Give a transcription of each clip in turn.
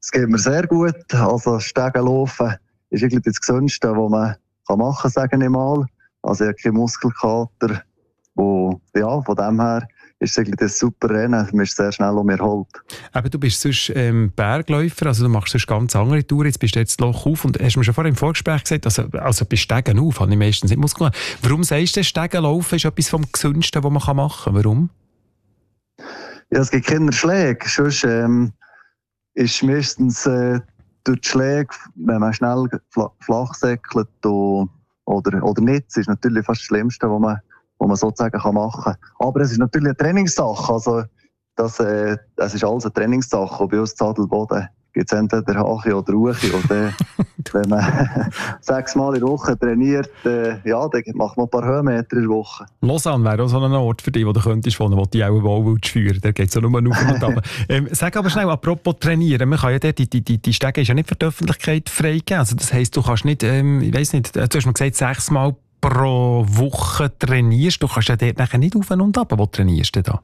Es geht mir sehr gut. Also Stegenlaufen ist irgendwie das Gesündeste, was man machen kann, sage ich mal. Also ich habe keinen Muskelkater. Und ja, von dem her ist es das super Rennen. Man ist sehr schnell erholt. Aber du bist sonst Bergläufer, also du machst sonst ganz andere Touren. Jetzt bist du jetzt Loch auf und hast mir schon vorher im Vorgespräch gesagt, also bei Stegen auf habe ich meistens nicht Muskeln. Warum sagst du, Stegenlaufen ist etwas vom Gesündesten, was man machen kann? Warum? Ja, es gibt keine Schläge. Sonst ist meistens durch die Schläge, wenn man schnell flach säckelt oder nicht, das ist natürlich fast das Schlimmste, was man sozusagen machen kann. Aber es ist natürlich eine Trainingssache. Also, das ist alles eine Trainingssache. Und bei uns in Adelboden gibt es entweder Hachi oder Ruchi. Und wenn man 6 Mal in der Woche trainiert, dann macht man ein paar Höhenmeter in der Woche. Lausanne wäre auch so ein Ort für dich, wo du könntest wohnen, wo du auch wohl führen. Da geht es ja nur auf und ab. Sag aber schnell, apropos trainieren. Man kann ja die Stege ist ja nicht für die Öffentlichkeit freigegeben. Also das heisst, du kannst nicht, ich weiss nicht, du hast mir gesagt, 6 Mal pro Woche trainierst. Du kannst ja dort nachher nicht auf und ab. Wo trainierst du da?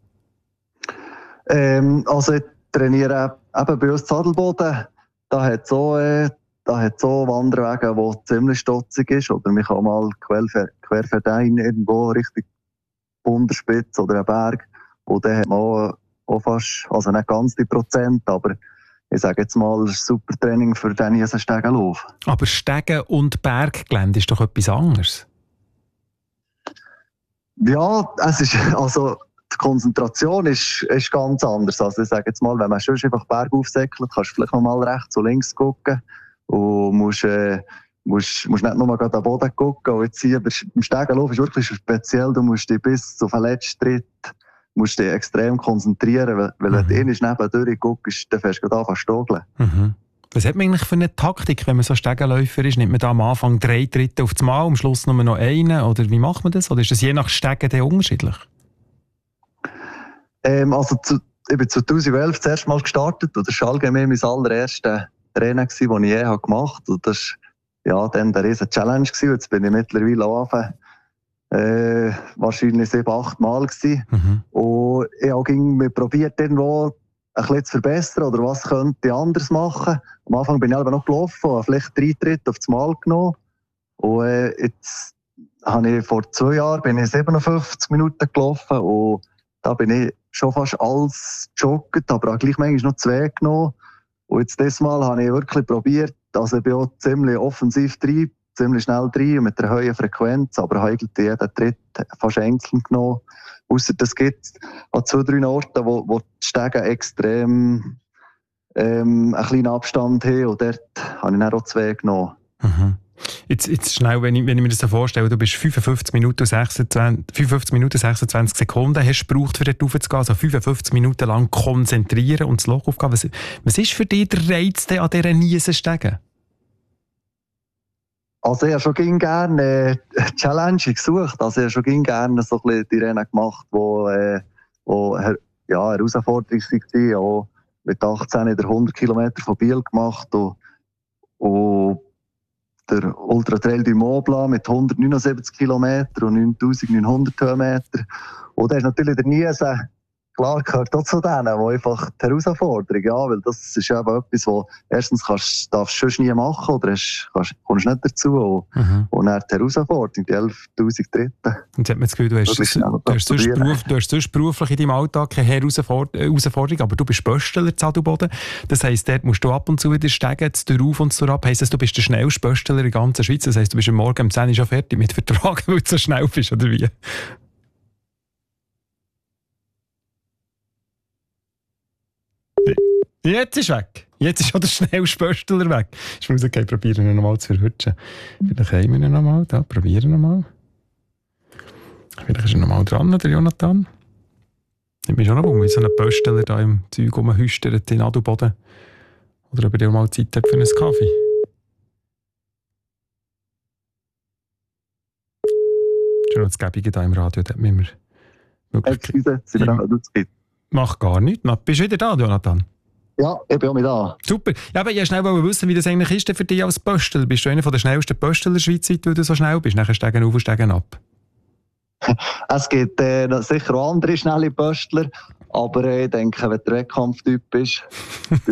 Also ich trainiere eben bei uns in Adelboden. Da hat so Wanderwege, wo ziemlich stotzig ist. Oder man kann mal querverdein irgendwo Richtung Bunderspitze oder einen Berg. Und dann hat man auch fast, also nicht ganz die Prozent, aber ich sage jetzt mal, das ist ein super Training für den ich Stegen laufe. Aber Stegen und Berggelände ist doch etwas anderes. Ja, es ist, also die Konzentration ist ganz anders. Also ich sage jetzt mal, wenn man schon einfach bergauf säckelt, kannst du vielleicht noch mal rechts und links gucken und musst nicht nur an den Boden gucken. Und jetzt hier beim Stegenlauf ist wirklich speziell, du musst dich bis auf den letzten Tritt musst dich extrem konzentrieren, weil wenn du nebendurch guckst, dann fährst du gerade an zu stogeln. Mhm. Was hat man eigentlich für eine Taktik, wenn man so Stegenläufer ist? Nimmt man da am Anfang 3 Tritte auf das Mal, am Schluss nur noch einen? Oder wie macht man das? Oder ist das je nach Stegen dann unterschiedlich? Also ich bin 2011 das erste Mal gestartet und das war allgemein mein allererstes Training, das ich je gemacht habe. Und das war dann eine riesige Challenge. Jetzt bin ich mittlerweile angefangen. Wahrscheinlich 7-8 Mal gewesen. Und ich habe probiert, irgendwo ein bisschen zu verbessern oder was könnte ich anders machen. Am Anfang bin ich aber noch gelaufen und habe vielleicht 3 Tritte auf das Mal genommen. Und jetzt habe ich vor 2 Jahren 57 Minuten gelaufen und da bin ich schon fast alles gejoggt, aber auch gleich manchmal noch 2 genommen. Und jetzt dieses Mal habe ich wirklich probiert, also ich bin auch ziemlich offensiv drin, ziemlich schnell drin und mit einer hohen Frequenz, aber habe eigentlich jeden Tritt fast einzeln genommen. Ausser es gibt an 2-3 Orten, wo die Stege extrem einen kleinen Abstand haben und dort habe ich dann auch 2 genommen. Mhm. Jetzt schnell, wenn ich mir das so vorstelle, du bist 55 Minuten 26 Sekunden hast du gebraucht, um dort raufzugehen, also 55 Minuten lang konzentrieren und das Loch aufgehen. Was ist für dich der Reiz an dieser Niesenstege? Also ich habe schon gerne Challenge gesucht. Also ich habe schon gerne so ein bisschen die Rennen gemacht, die Herausforderung waren. Auch mit 18 in der 100 Kilometer von Biel gemacht und der Ultra Trail du Mont Blanc mit 179 Kilometer und 9900 Höhenmeter. Und da ist natürlich der Niesen, klar, gehört auch zu denen, wo einfach die Herausforderung, ja, weil das ist eben etwas, wo erstens darfst du schon nie machen oder kommst nicht dazu. Und dann die Herausforderung, die 11'000 Tritte. Und jetzt hat man das Gefühl, du hast sonst beruflich in deinem Alltag keine Herausforderung, aber du bist Bösteler zu Adelboden. Das heisst, dort musst du ab und zu wieder steigen, auf und zu ab. Heisst das, du bist der schnellste Bösteler in der ganzen Schweiz? Das heisst, du bist am Morgen um 10 Uhr schon fertig mit Vertrag, weil du so schnell bist, oder wie? Jetzt ist weg. Jetzt ist auch der schnellste Bösteler weg. Ich muss okay, probieren ihn nochmal zu verwutschen. Vielleicht haben wir ihn nochmal. Da, probieren wir nochmal. Vielleicht ist er nochmal dran, der Jonathan. Ich bin schon noch wie so ein Bösteler da im Zeug rumhüstert in Adelboden. Oder ob er mal Zeit hat für einen Kaffee. Schon das Gäbige da im Radio, da hat mir Excuse, sind wir auch Zeit? Mach gar nichts. Bist du wieder da, Jonathan? Ja, ich bin auch mit da. Super. Ja, aber ich wollte schnell wissen, wie das eigentlich ist für dich als Böstler. Bist du einer der schnellsten Böstler der Schweiz, weil du so schnell bist? Nachher steigen auf und steigen ab. Es gibt sicher auch andere schnelle Böstler, aber ich denke, wenn du Wettkampftyp bist,